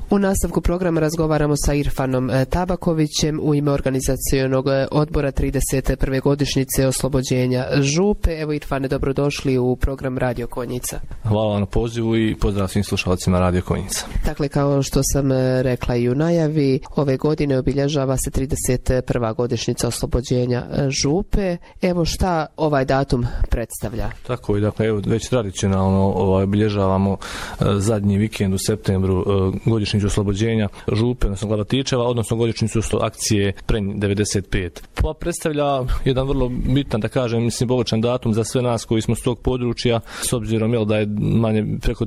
U nastavku programa razgovaramo sa Irfanom Tabakovićem u ime organizacionog odbora 31. godišnjice oslobođenja Župe. Evo Irfane, dobrodošli u program Radio Konjica. Hvala vam na pozivu i pozdrav svim slušalcima Radio Konjica. Dakle, kao što sam rekla i u najavi, ove godine obilježava se 31. godišnjica oslobođenja Župe. Evo šta ovaj datum predstavlja? Tako je, dakle, evo, već tradicionalno obilježavamo zadnji vikend u septembru godišnjicu oslobođenja Župe, odnosno Glavatičeva, odnosno godišnjicu akcije Prenj 95. Pa predstavlja jedan vrlo bitan, da kažem, simboličan datum za sve nas koji smo s tog područja, s obzirom da je manje preko